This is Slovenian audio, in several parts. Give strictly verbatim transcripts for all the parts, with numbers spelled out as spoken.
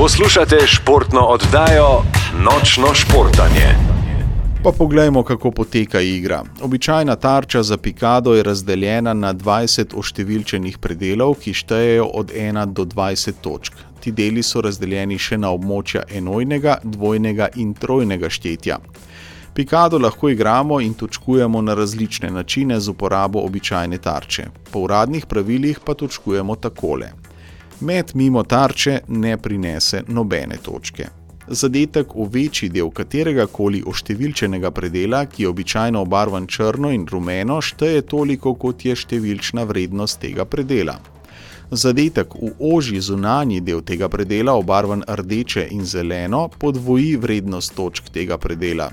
Poslušate športno oddajo Nočno športanje. Pa poglejmo, kako poteka igra. Običajna tarča za pikado je razdeljena na dvajset oštevilčenih predelov, ki štejejo od ena do dvajset točk. Ti deli so razdeljeni še na območja enojnega, dvojnega in trojnega štetja. Pikado lahko igramo in točkujemo na različne načine z uporabo običajne tarče. Po uradnih pravilih pa točkujemo takole. Met mimo tarče ne prinese nobene točke. Zadetek v večji del katerega koli oštevilčenega predela, ki je običajno obarvan črno in rumeno, šteje toliko, kot je številčna vrednost tega predela. Zadetek v ožji zunanji del tega predela, obarvan rdeče in zeleno, podvoji vrednost točk tega predela.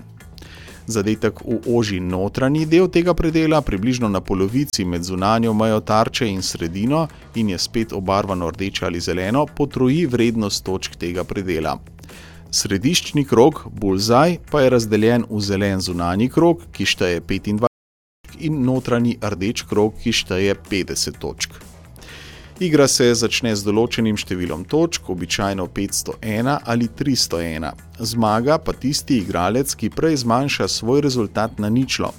Zadetek v ožji notranji del tega predela, približno na polovici med zunanjo mejo tarče in sredino in je spet obarvano rdeče ali zeleno, potroji vrednost točk tega predela. Središčni krog, bullseye, pa je razdeljen v zelen zunanji krog, ki šteje petindvajset točk, in notranji rdeč krog, ki šteje petdeset točk. Igra se začne z določenim številom točk, običajno petsto ena ali tristo ena. Zmaga pa tisti igralec, ki prej zmanjša svoj rezultat na ničlo.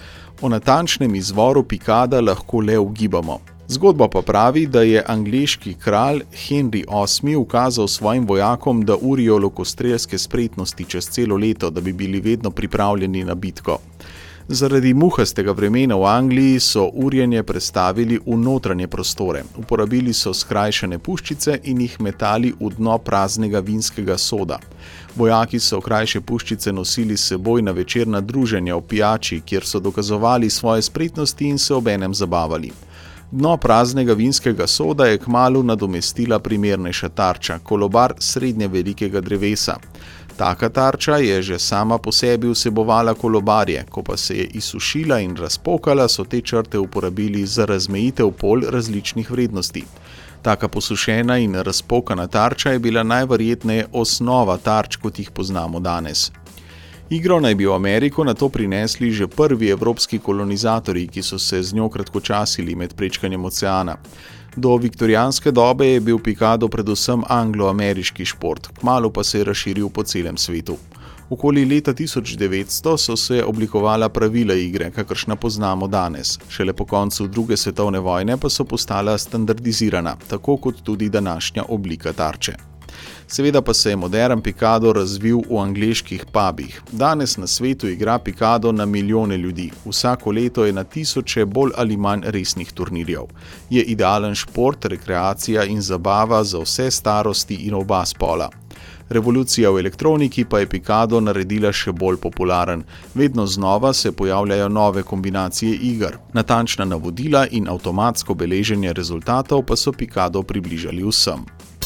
O natančnem izvoru pikada lahko le ugibamo. Zgodba pa pravi, da je angleški kralj Henry osmi ukazal svojim vojakom, da urijo lokostrelske spretnosti čez celo leto, da bi bili vedno pripravljeni na bitko. Zaradi muhastega vremena v Angliji so urjenje prestavili v notranje prostore. Uporabili so skrajšane puščice in jih metali v dno praznega vinskega soda. Vojaki so krajše puščice nosili s seboj na večerna druženja v pijači, kjer so dokazovali svoje spretnosti in se obenem zabavali. Dno praznega vinskega soda je kmalu nadomestila primernejša tarča, kolobar srednje velikega drevesa. Taka tarča je že sama po sebi vsebovala kolobarje, ko pa se je izsušila in razpokala, so te črte uporabili za razmejitev pol različnih vrednosti. Taka posušena in razpokana tarča je bila najverjetneje osnova tarč, kot jih poznamo danes. Igro naj bi v Ameriko nato prinesli že prvi evropski kolonizatorji, ki so se z njo kratkočasili med prečkanjem oceana. Do viktorijanske dobe je bil pikado predvsem anglo-ameriški šport, kmalu pa se je razširil po celem svetu. Okoli leta tisoč devetsto so se oblikovala pravila igre, kakršna poznamo danes. Šele po koncu druge svetovne vojne pa so postala standardizirana, tako kot tudi današnja oblika tarče. Seveda pa se je modern pikado razvil v angleških pubih. Danes na svetu igra pikado na milijone ljudi. Vsako leto je na tisoče bolj ali manj resnih turnirjev. Je idealen šport, rekreacija in zabava za vse starosti in oba spola. Revolucija v elektroniki pa je pikado naredila še bolj popularen. Vedno znova se pojavljajo nove kombinacije iger. Natančna navodila in avtomatsko beleženje rezultatov pa so pikado približali vsem.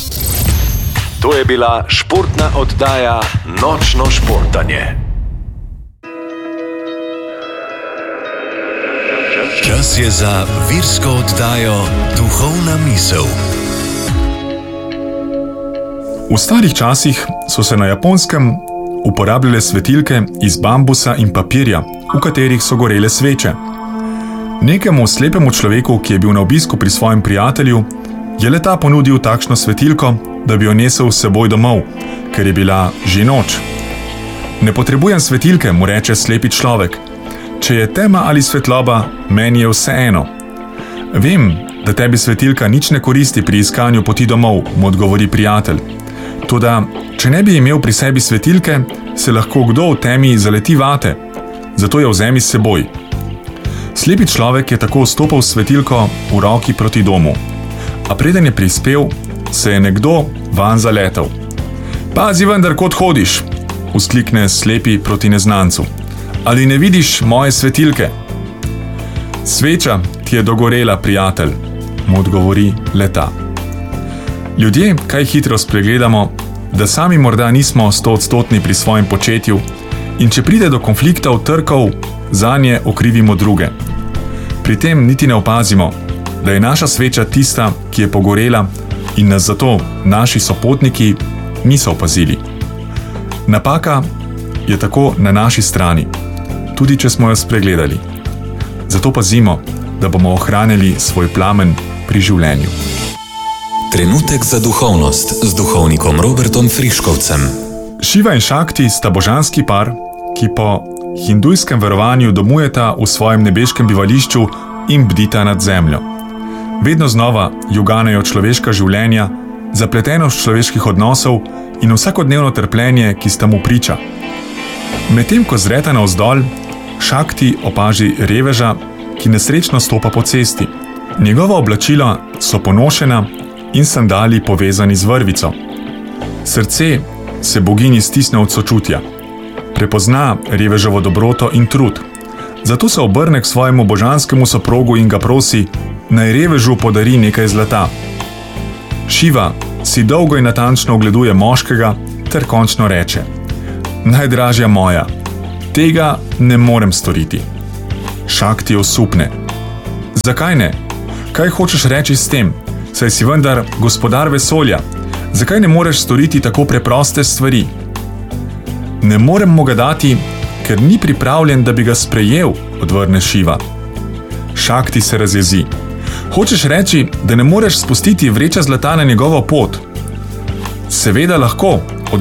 To je bila športna oddaja Nočno športanje. Čas je za virsko oddajo Duhovna misel. V starih časih so se na Japonskem uporabljale svetilke iz bambusa in papirja, v katerih so gorele sveče. Nekemu slepemu človeku, ki je bil na obisku pri svojem prijatelju, je le-ta ponudil takšno svetilko, da bi jo nesel s seboj domov, ker je bila že noč. Ne potrebujem svetilke, mu reče slepi človek. Če je tema ali svetloba, meni je vseeno. Vem, da tebi svetilka nič ne koristi pri iskanju poti domov, mu odgovori prijatelj. Toda, če ne bi imel pri sebi svetilke, se lahko kdo v temi zaleti vate. Zato jo vzemi s seboj. Slepi človek je tako vstopil s svetilko v roki proti domu. A preden je prispel, se je nekdo van zaletel. Pazi vendar, kot hodiš, vzklikne slepi proti neznancu. Ali ne vidiš moje svetilke? Sveča ti je dogorela, prijatelj, mu odgovori le-ta. Ljudje kaj hitro spregledamo, da sami morda nismo stoodstotni pri svojem početju in če pride do konfliktov, trkov, zanje okrivimo druge. Pri tem niti ne opazimo, da je naša sveča tista, ki je pogorela in nas zato naši sopotniki niso opazili. Napaka je tako na naši strani, tudi če smo jo spregledali. Zato pazimo, da bomo ohranili svoj plamen pri življenju. Trenutek za duhovnost z duhovnikom Robertom Friškovcem. Šiva in Šakti sta božanski par, ki po hindujskem verovanju domujeta v svojem nebeškem bivališču in bdita nad zemljo. Vedno znova ju ganejo človeška življenja, zapletenost človeških odnosov in vsakodnevno trpljenje, ki sta mu priča. Medtem ko zreta navzdol, Šakti opaži reveža, ki nesrečno stopa po cesti. Njegova oblačila so ponošena in sandali povezani z vrvico. Srce se bogini stisne od sočutja. Prepozna reveževo dobroto in trud. Zato se obrne k svojemu božanskemu soprogu in ga prosi, naj revežu podari nekaj zlata. Šiva si dolgo in natančno ogleduje moškega ter končno reče: Najdražja moja, tega ne morem storiti. Šakti osupne. Zakaj ne? Kaj hočeš reči s tem? Saj si vendar gospodar vesolja. Zakaj ne moreš storiti tako preproste stvari? Ne morem mu ga dati, ker ni pripravljen, da bi ga sprejel, odvrne Šiva. Šakti se razjezi. Hočeš reči, da ne moreš spustiti vreča zlata na njegovo pot? Seveda lahko,